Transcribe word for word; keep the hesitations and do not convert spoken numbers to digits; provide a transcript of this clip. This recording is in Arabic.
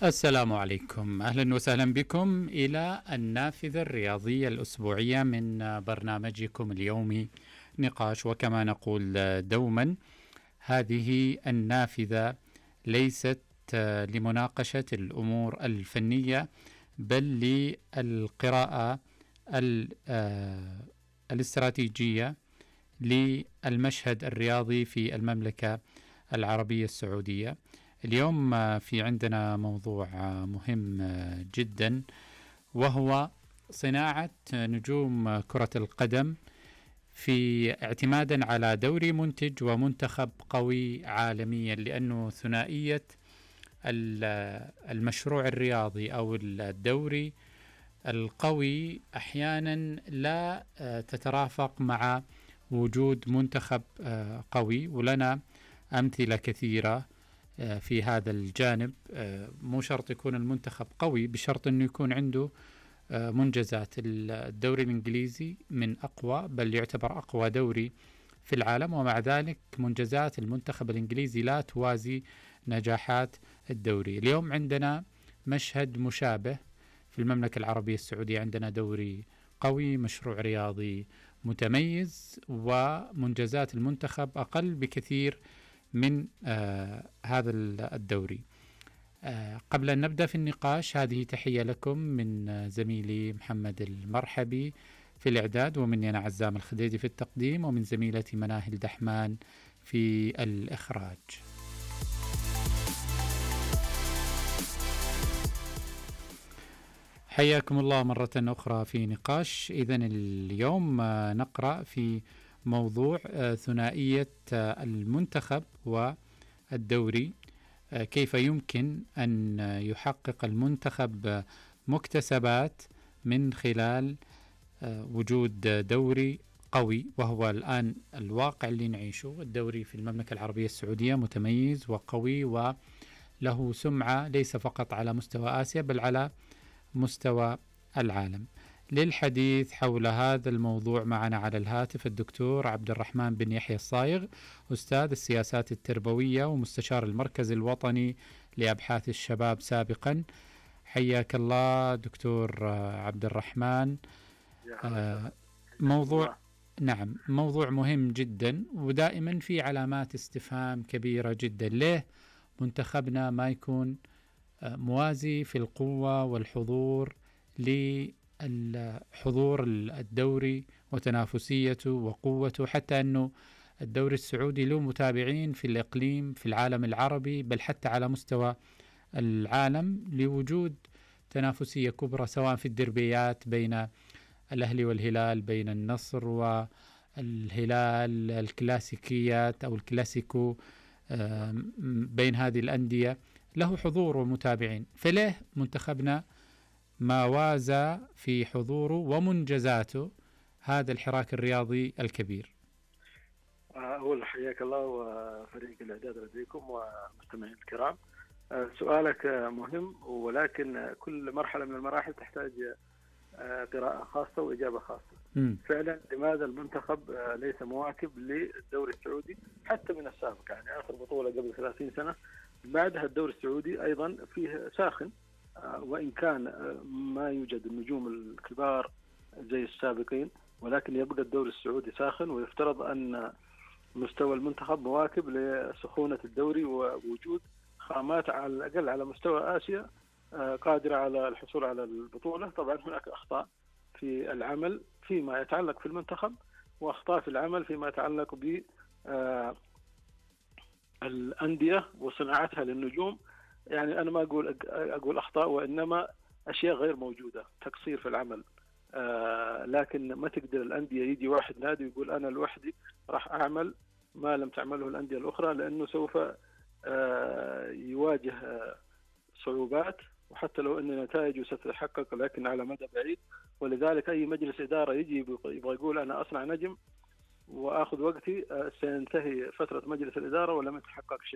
السلام عليكم، أهلا وسهلا بكم إلى النافذة الرياضية الأسبوعية من برنامجكم اليومي نقاش. وكما نقول دوما، هذه النافذة ليست لمناقشة الأمور الفنية، بل للقراءة الاستراتيجية للمشهد الرياضي في المملكة العربية السعودية. اليوم في عندنا موضوع مهم جدا، وهو صناعة نجوم كرة القدم في اعتمادا على دوري منتج ومنتخب قوي عالميا، لأنه ثنائية المشروع الرياضي أو الدوري القوي أحيانا لا تترافق مع وجود منتخب قوي، ولنا أمثلة كثيرة في هذا الجانب. مو شرط يكون المنتخب قوي، بشرط أنه يكون عنده منجزات. الدوري الإنجليزي من أقوى، بل يعتبر أقوى دوري في العالم، ومع ذلك منجزات المنتخب الإنجليزي لا توازي نجاحات الدوري. اليوم عندنا مشهد مشابه في المملكة العربية السعودية، عندنا دوري قوي، مشروع رياضي متميز، ومنجزات المنتخب أقل بكثير من آه هذا الدوري. آه قبل أن نبدأ في النقاش، هذه تحية لكم من آه زميلي محمد المرحبي في الإعداد، ومني أنا عزام الخديدي في التقديم، ومن زميلتي مناهل دحمان في الإخراج. حياكم الله مرة أخرى في نقاش. إذن اليوم آه نقرأ في موضوع ثنائية المنتخب والدوري، كيف يمكن أن يحقق المنتخب مكتسبات من خلال وجود دوري قوي، وهو الآن الواقع اللي نعيشه. الدوري في المملكة العربية السعودية متميز وقوي، وله سمعة ليس فقط على مستوى آسيا بل على مستوى العالم. للحديث حول هذا الموضوع معنا على الهاتف الدكتور عبد الرحمن بن يحيى الصايغ، أستاذ السياسات التربوية ومستشار المركز الوطني لأبحاث الشباب سابقا. حياك الله دكتور عبد الرحمن. آه موضوع نعم موضوع مهم جدا، ودائما في علامات استفهام كبيرة جدا. ليه منتخبنا ما يكون موازي في القوة والحضور للحضور الدوري وتنافسيته وقوته، حتى أنه الدوري السعودي له متابعين في الإقليم، في العالم العربي، بل حتى على مستوى العالم، لوجود تنافسية كبرى سواء في الدربيات بين الأهلي والهلال، بين النصر والهلال، الكلاسيكيات أو الكلاسيكو بين هذه الأندية، له حضور ومتابعين. فليه منتخبنا ما وازى في حضوره ومنجزاته هذا الحراك الرياضي الكبير؟ أول حياك الله وفريق الإعداد لديكم ومستمعين الكرام. سؤالك مهم، ولكن كل مرحلة من المراحل تحتاج قراءة خاصة وإجابة خاصة. م. فعلا لماذا المنتخب ليس مواكب للدوري السعودي حتى من السابق؟ يعني آخر بطولة قبل ثلاثين سنة، بعدها الدوري السعودي أيضا فيه ساخن، وإن كان ما يوجد النجوم الكبار زي السابقين، ولكن يبقى الدوري السعودي ساخن، ويفترض أن مستوى المنتخب مواكب لسخونة الدوري ووجود خامات على الأقل على مستوى آسيا قادرة على الحصول على البطولة. طبعا هناك أخطاء في العمل فيما يتعلق في المنتخب، وأخطاء في العمل فيما يتعلق ب الأندية وصناعتها للنجوم. يعني أنا ما أقول أقول أخطاء، وإنما أشياء غير موجودة، تقصير في العمل. آه لكن ما تقدر الأندية يجي واحد نادي ويقول أنا لوحدي راح أعمل ما لم تعمله الأندية الأخرى، لأنه سوف آه يواجه آه صعوبات، وحتى لو أن نتائجه ستتحقق لكن على مدى بعيد. ولذلك أي مجلس إدارة يجي يبغى يقول أنا أصنع نجم وأخذ وقتي، آه سينتهي فترة مجلس الإدارة ولم يتحقق شيء.